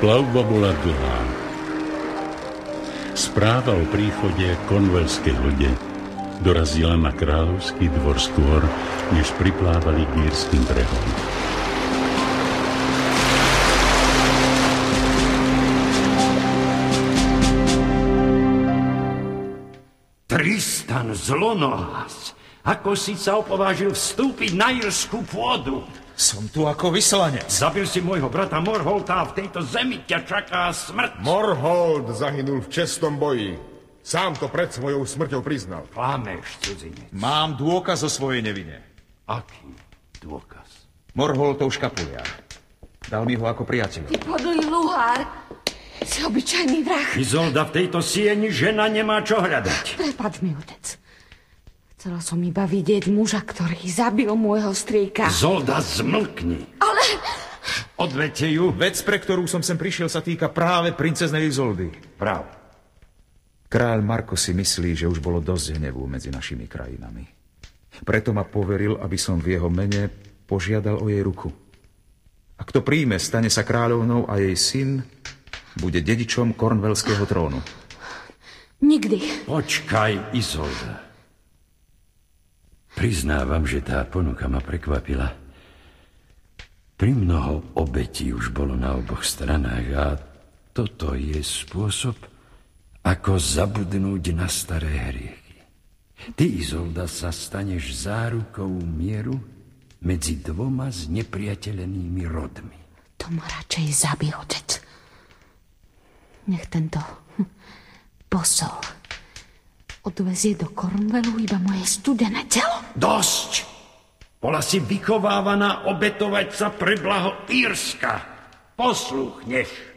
Plavba bola dlhá. Správa o príchode konvelskej lode dorazila na kráľovský dvor skôr, než priplávali k írskym brehom. Tristan zlonohlas, ako si sa opovážil vstúpiť na írskú pôdu? Som tu ako vyslanec. Zabil si môjho brata Morholta a v tejto zemi ťa čaká smrť. Morholt zahynul v čestnom boji. Sám to pred svojou smrťou priznal. Klameš, cudzinec. Mám dôkaz o svojej nevine. Aký dôkaz? Morholtov škapuliar. Dal mi ho ako priateľ. Ty podlý luhár. Si obyčajný vrah. Izolda, v tejto sieni žena nemá čo hľadať. Prepáč mi, otec. Chcela som iba vidieť muža, ktorý zabil môjho strýka. Izolda, zmlkni. Ale... Odvedte ju. Vec, pre ktorú som sem prišiel, sa týka práve princeznej Izoldy. Práv. Kráľ Marko si myslí, že už bolo dosť hnevu medzi našimi krajinami. Preto ma poveril, aby som v jeho mene požiadal o jej ruku. A kto príjme, stane sa kráľovnou a jej syn bude dedičom kornvelského trónu. Nikdy. Počkaj, Izolda. Priznávam, že tá ponuka ma prekvapila. Primnoho obetí už bolo na oboch stranách a toto je spôsob, ako zabudnúť na staré hriechy. Ty, Izolda, sa staneš zárukou mieru medzi dvoma znepriateľenými rodmi. To ma radšej zabije, otec. Nech tento posol odvezie do Cornwallu iba moje studené telo. Dosť! Bola si vychovávaná obetovať sa pre blaho Írska. Poslúchneš.